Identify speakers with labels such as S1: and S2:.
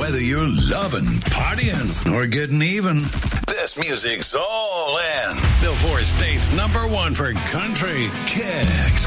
S1: Whether you're loving, partying, or getting even, this music's all in. The four states #1 for country, Kicks